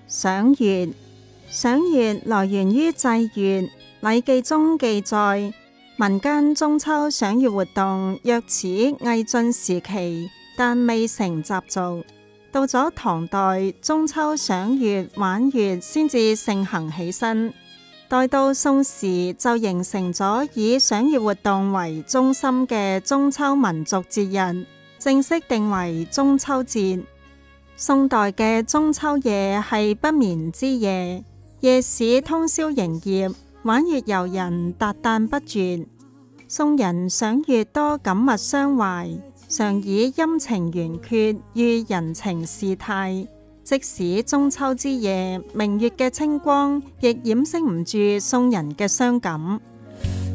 賞月，賞月來源於祭月，《禮記》中記載，民間中秋賞月活動約始魏晉時期，但未成習俗。到咗唐代，中秋賞月玩月先至盛行起身。待到宋時，就形成咗以賞月活動為中心嘅中秋民族節日，正式定為中秋節。宋代嘅中秋夜係不眠之夜，夜市通宵營業，玩月遊人達旦不絕。宋人賞月多感物傷懷，常以陰晴圓缺喻人情事態。即使中秋之夜，明月嘅清光亦掩飾唔住宋人嘅傷感。